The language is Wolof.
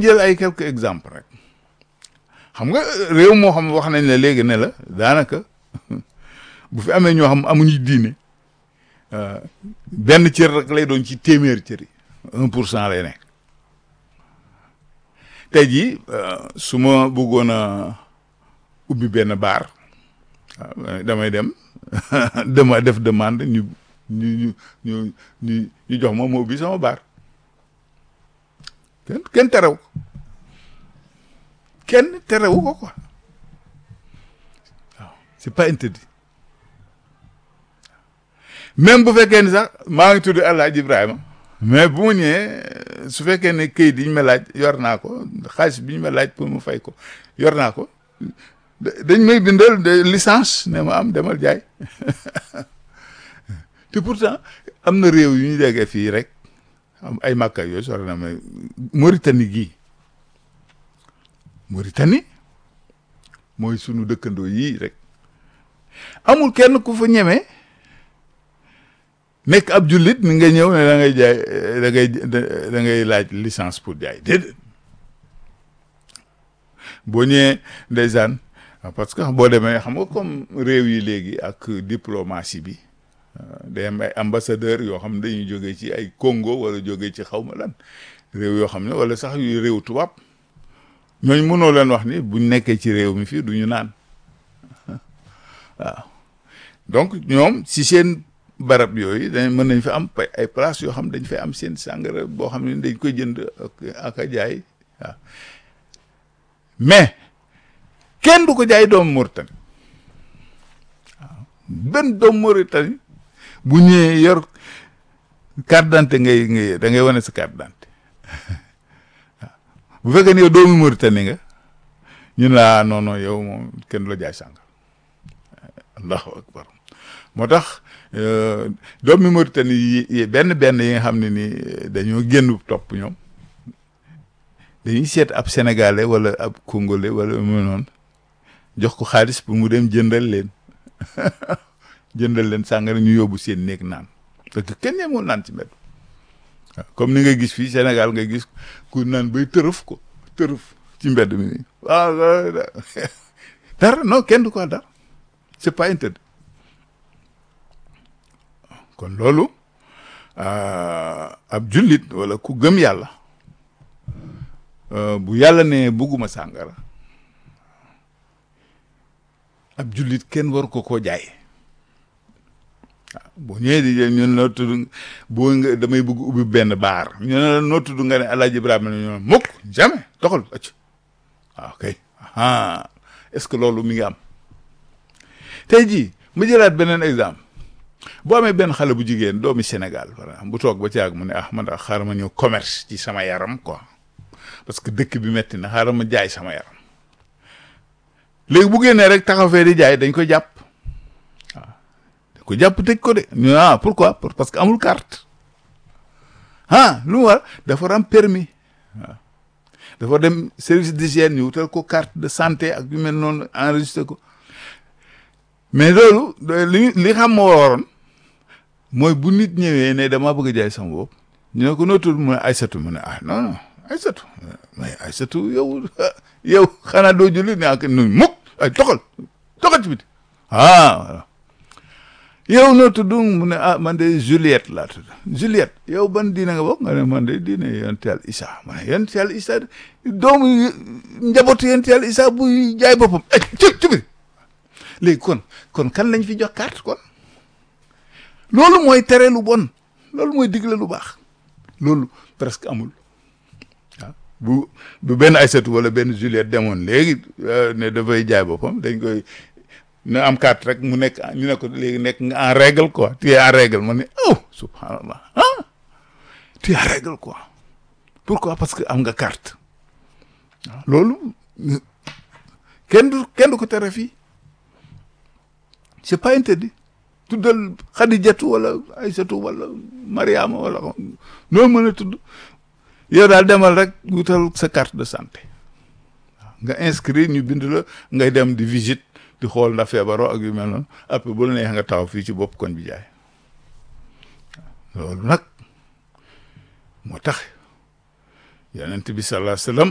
nañ jël ay quelques exemples rek xam nga réew moo xam wax nañ la léegi ne la daanaka bu fi amee ñoo xam amuñu diine benn cër rek lay doon ci téeméeri cër yi 1% lay nekk tey jii su ma bëggoon a ubbi benn baar damay dem dama def demande ñu jox ma ubbi sama baar kenn terew ko quoi waaw c'est pas interdit même bu fekkee ni sax maa ngi tudd El Hadj Ibrahima mais bu mu ñëwee su fekkee ne këyit yi ñu ma laaj yor naa ko xaalis bi ñu ma laaj pour mu fay ko yor naa ko dañ may bindal de licence ne ma am demal jaay te pourtant am na réew yu ñu déggee fii rek am ay makka yooyu sore na mais Mauritanie mooy sunu dëkkandoo yii rek amul kenn ku fa ñeme nekk ab jullit ni nga ñëw ne da ngay jaay da ngay laaj licence pour jaay déedéet boo ñëwee ndeysaan parce que boo demee xam nga comme réew yi léegi ak diplomatie bi day am ay ambassadeur yoo xam ne dañuy jógee ci ay Congo wala jógee ci xaw ma lan réew yoo xam ne wala sax yu réew tubaab ñooñu mënoo leen wax ni buñ nekkee ci réew mi fii du ñu naan waaw donc ñoom si seen barab yooyu dañ mën nañ fa am ay place yoo xam dañ fay am seen sàngara boo xam ne dañ koy jënd ak a jaay waaw mais kenn du ko jaay doomu Mauritanie waaw benn doomu Mauritanie bu ñëwee yor carte d'identité ngay da ngay wane sa carte d'identité waaw bu fekkee ne yow doomu Mauritanie nga ñun laa non yow moom kenn du la jaay sàngara allahu akbar moo tax doomi Mauritanie yi benn yi nga xam ne ni dañoo génn topp ñoom dañuy seet ab sénégalais wala ab congolais wala mu noonu jox ko xaalis pour mu dem jëndal leen sàngara ñu yóbbu seen néeg naan parce que kenn ñemul naan ci mbedd comme ni nga gis fii Sénégal nga gis ku naan bay tërëf ci mbedd mi nii waaw dara non kenn du ko dara c'est pas interdit kon loolu ab jullit wala ku gëm yàlla bu yàlla ne bugguma sàngara ab jullit kenn war ko koo jaay waaw boo ñëwee di ñun noo tudd boo nga damay bëgg ubbi benn baar ñu ne la noo tudd nga ne El Hadj Ibrahima ne ñu mukk jamais doxal acc waaw kay est-ce que loolu mi ngi am tey jii ma jëlaat beneen exemple boo amee benn xale bu jigéen doomi Sénégal par exemple bu toog ba ci àgg mu ne man daal xaaral ma ñëw commerce ci sama yaram quoi parce que dëkk bi metti na xaaral ma jaay sama yaram léegi bu génnee rek taxaw fee di jaay dañ ko jàpp waaw dañ ko jàpp tëj ko de ñu pourquoi parce que amul carte lu mu war dafa am permis waaw dafa dem service d'hygiène ñu wutal ko carte de santé ak yu mel noonu enregistré ko mais loolu li xam moo waroon mooy bu nit ñëwee ne damaa bëgg a jaay sama bopp ñu ne ko noo tudd mu ne Aïssatou mu ne non Aïssatou mais Aïssatou yow xanaa doo julli ne ak nu mukk ay toxal ci biti voilà yow noo tudd mu ne man de Juliette laa tudd Juliette yow ban diine nga bokk nga ne man de diine yonent Yàlla Isa ma ne yonent Yàlla Isa doomu njabootu yonent Yàlla Isa buy jaay boppam ci biti léegi kon kan lañ fi jox carte kon loolu mooy tere lu bon loolu mooy digle lu baax loolu presque amul waaw bu benn Aïssatou wala benn Juliette demoon léegi ne dafay jaay boppam dañ koy na am carte rek mu nekk ñu ne ko léegi nekk nga en règle quoi tu es en règle man ne subhanallah tu es en règle quoi pourquoi parce que am nga carte waaw loolu kenn du ko tere fii c'est pas interdit tuddal Xadijatu wala Aïssatou wala Mariama wala noo mën a tudd yow daal demal rek wutal sa carte de santé nga inscrit ñu bind la ngay dem di visite di xool ndax feebaroo ak yu mel noonu après bu la neex nga taxaw fii ci bopp koñ bi jaay loolu nag moo tax yonent bi sallallahu alayhi wa sallam